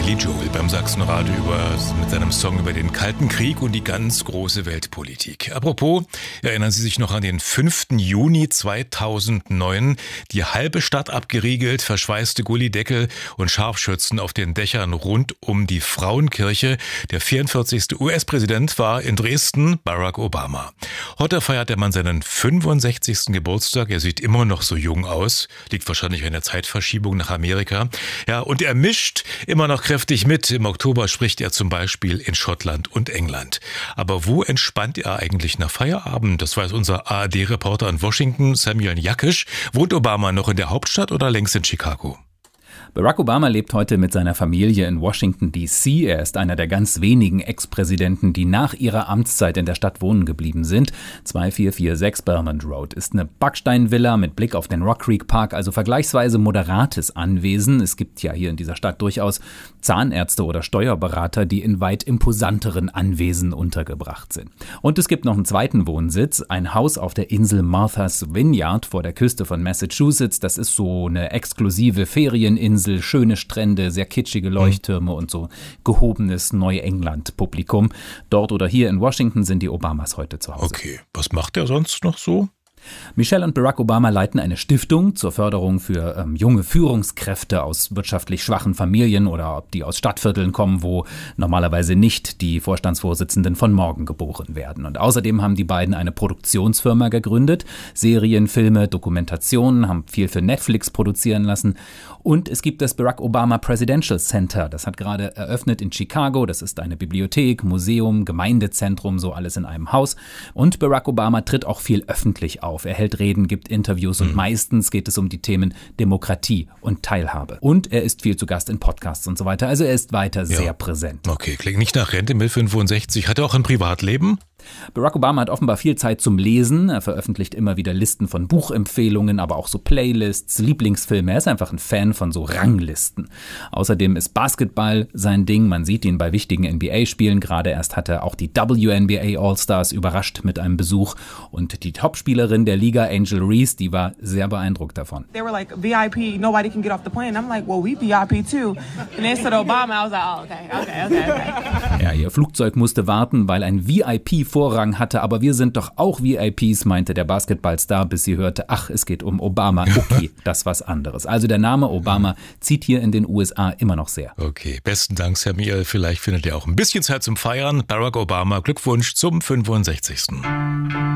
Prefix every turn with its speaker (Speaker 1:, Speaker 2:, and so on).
Speaker 1: Billy Joel beim Sachsenradio mit seinem Song über den Kalten Krieg und die ganz große Weltpolitik. Apropos, erinnern Sie sich noch an den 5. Juni 2009? Die halbe Stadt abgeriegelt, verschweißte Gullideckel und Scharfschützen auf den Dächern rund um die Frauenkirche. Der 44. US-Präsident war in Dresden, Barack Obama. Heute feiert der Mann seinen 65. Geburtstag. Er sieht immer noch so jung aus. Liegt wahrscheinlich an der Zeitverschiebung nach Amerika. Ja, und er mischt immer noch kräftig mit. Im Oktober spricht er zum Beispiel in Schottland und England. Aber wo entspannt er eigentlich nach Feierabend? Das weiß unser ARD-Reporter in Washington, Samuel Jakisch. Wohnt Obama noch in der Hauptstadt oder längst in Chicago?
Speaker 2: Barack Obama lebt heute mit seiner Familie in Washington, D.C. Er ist einer der ganz wenigen Ex-Präsidenten, die nach ihrer Amtszeit in der Stadt wohnen geblieben sind. 2446 Belmont Road ist eine Backsteinvilla mit Blick auf den Rock Creek Park, also vergleichsweise moderates Anwesen. Es gibt ja hier in dieser Stadt durchaus Zahnärzte oder Steuerberater, die in weit imposanteren Anwesen untergebracht sind. Und es gibt noch einen zweiten Wohnsitz, ein Haus auf der Insel Martha's Vineyard vor der Küste von Massachusetts. Das ist so eine exklusive Ferieninsel, schöne Strände, sehr kitschige Leuchttürme und so gehobenes Neuengland-Publikum. Dort oder hier in Washington sind die Obamas heute zu Hause.
Speaker 1: Okay, was macht er sonst noch so?
Speaker 2: Michelle und Barack Obama leiten eine Stiftung zur Förderung für junge Führungskräfte aus wirtschaftlich schwachen Familien oder die aus Stadtvierteln kommen, wo normalerweise nicht die Vorstandsvorsitzenden von morgen geboren werden. Und außerdem haben die beiden eine Produktionsfirma gegründet. Serien, Filme, Dokumentationen, haben viel für Netflix produzieren lassen. Und es gibt das Barack Obama Presidential Center. Das hat gerade eröffnet in Chicago. Das ist eine Bibliothek, Museum, Gemeindezentrum, so alles in einem Haus. Und Barack Obama tritt auch viel öffentlich auf. Er hält Reden, gibt Interviews und meistens geht es um die Themen Demokratie und Teilhabe. Und er ist viel zu Gast in Podcasts und so weiter. Also er ist weiter sehr präsent.
Speaker 1: Okay, klingt nicht nach Rente mit 65. Hat er auch ein Privatleben?
Speaker 2: Barack Obama hat offenbar viel Zeit zum Lesen. Er veröffentlicht immer wieder Listen von Buchempfehlungen, aber auch so Playlists, Lieblingsfilme. Er ist einfach ein Fan von so Ranglisten. Außerdem ist Basketball sein Ding. Man sieht ihn bei wichtigen NBA-Spielen. Gerade erst hat er auch die WNBA All-Stars überrascht mit einem Besuch. Und die Topspielerin der Liga, Angel Reese, die war sehr beeindruckt davon.
Speaker 3: They were like, VIP, nobody can get off the plane. I'm like, well, we VIP too. And they said Obama. I was like, oh, okay.
Speaker 2: Ja, ihr Flugzeug musste warten, weil ein VIP Vorrang hatte, aber wir sind doch auch VIPs, meinte der Basketballstar, bis sie hörte, ach, es geht um Obama. Okay, das ist was anderes. Also der Name Obama zieht hier in den USA immer noch sehr.
Speaker 1: Okay, besten Dank, Samuel. Vielleicht findet ihr auch ein bisschen Zeit zum Feiern. Barack Obama, Glückwunsch zum 65.